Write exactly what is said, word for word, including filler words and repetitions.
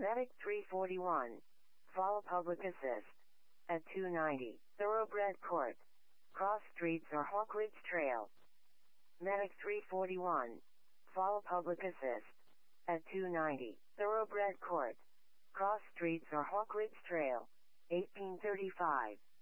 Medic three forty-one. Follow public assist. At two ninety, Thoroughbred Court. Cross streets or Hawkridge Trail. Medic three forty-one. Follow public assist. At two ninety, Thoroughbred Court. Cross streets or Hawkridge Trail. eighteen thirty-five.